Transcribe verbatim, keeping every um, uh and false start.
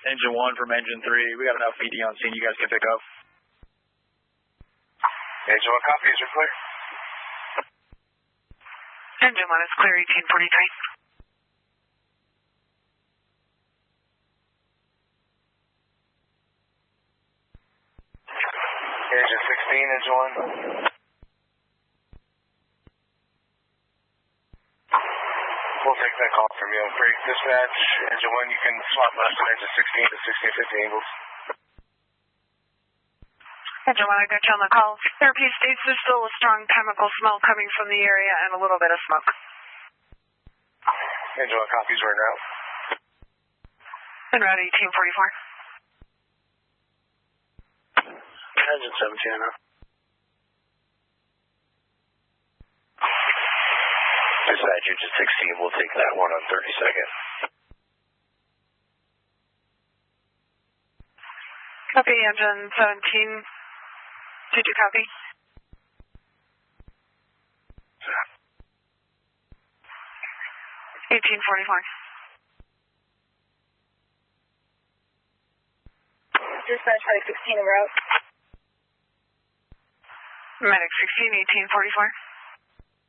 Engine one from engine three. We got enough P D on scene you guys can pick up. Engine one copies are clear. Engine one is clear, eighteen forty-three. Engine sixteen, engine one. We'll take that call from you. Break dispatch, engine one, you can swap left to engine sixteen to sixteen fifty Ingles. Engine one, I got you on the call. Therapy states there's still a strong chemical smell coming from the area and a little bit of smoke. Engine one copies, we're en route. En route, eighteen forty-four. Engine seventeen, enough. Dispatch, engine sixteen, we'll take that one on thirty-second. Copy, engine seventeen. Did you copy? eighteen forty-four. Dispatch, Medic sixteen en route. Medic sixteen, eighteen forty-four.